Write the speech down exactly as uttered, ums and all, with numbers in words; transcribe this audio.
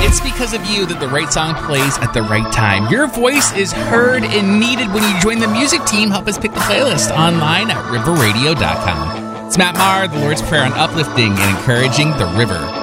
It's because of you that the right song plays at the right time. Your voice is heard and needed when you join the music team. Help us pick the playlist online at river radio dot com. It's Matt Maher, the Lord's Prayer on uplifting and encouraging the river.